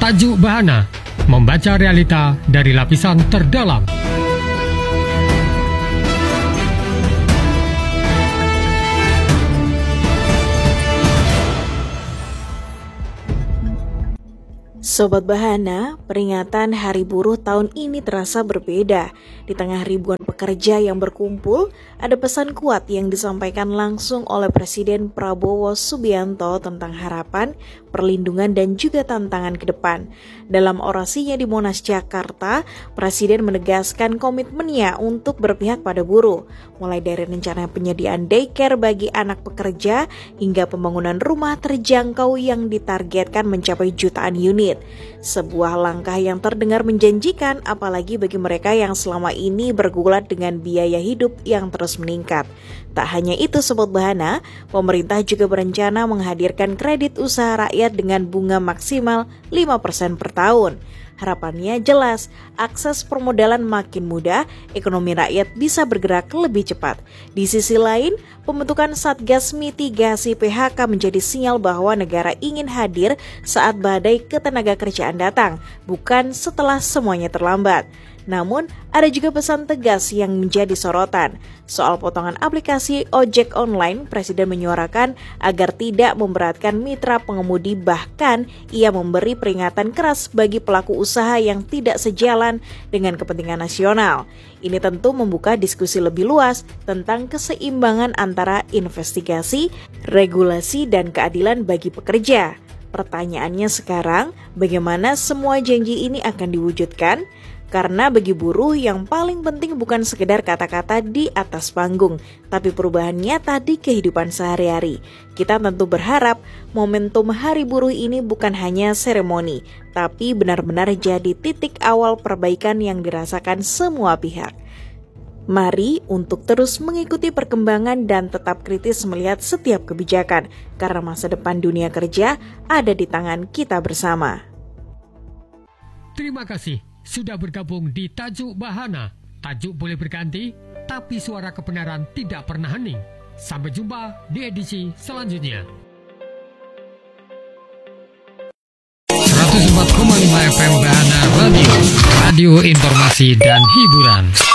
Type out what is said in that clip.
Tajuk Bahana, membaca realita dari lapisan terdalam. Sobat Bahana, peringatan Hari Buruh tahun ini terasa berbeda. Di tengah ribuan pekerja yang berkumpul, ada pesan kuat yang disampaikan langsung oleh Presiden Prabowo Subianto tentang harapan, perlindungan, dan juga tantangan ke depan. Dalam orasinya di Monas, Jakarta, Presiden menegaskan komitmennya untuk berpihak pada buruh, mulai dari rencana penyediaan daycare bagi anak pekerja hingga pembangunan rumah terjangkau yang ditargetkan mencapai jutaan unit. Sebuah langkah yang terdengar menjanjikan, apalagi bagi mereka yang selama ini bergulat dengan biaya hidup yang terus meningkat. Tak hanya itu Sobat Bahana, pemerintah juga berencana menghadirkan kredit usaha rakyat dengan bunga maksimal 5% per tahun. Harapannya jelas, akses permodalan makin mudah, ekonomi rakyat bisa bergerak lebih cepat. Di sisi lain, pembentukan Satgas Mitigasi PHK menjadi sinyal bahwa negara ingin hadir saat badai ketenagakerjaan datang, bukan setelah semuanya terlambat. Namun, ada juga pesan tegas yang menjadi sorotan. Soal potongan aplikasi ojek online, Presiden menyuarakan agar tidak memberatkan mitra pengemudi, bahkan ia memberi peringatan keras bagi pelaku usaha yang tidak sejalan dengan kepentingan nasional. Ini tentu membuka diskusi lebih luas tentang keseimbangan antara investigasi, regulasi, dan keadilan bagi pekerja. Pertanyaannya sekarang, bagaimana semua janji ini akan diwujudkan? Karena bagi buruh yang paling penting bukan sekedar kata-kata di atas panggung, tapi perubahan nyata di kehidupan sehari-hari. Kita tentu berharap momentum Hari Buruh ini bukan hanya seremoni, tapi benar-benar jadi titik awal perbaikan yang dirasakan semua pihak. Mari untuk terus mengikuti perkembangan dan tetap kritis melihat setiap kebijakan, karena masa depan dunia kerja ada di tangan kita bersama. Terima kasih sudah bergabung di Tajuk Bahana. Tajuk boleh berganti, tapi suara kebenaran tidak pernah hening. Sampai jumpa di edisi selanjutnya. 104,5 FM Bahana Radio, radio informasi dan hiburan.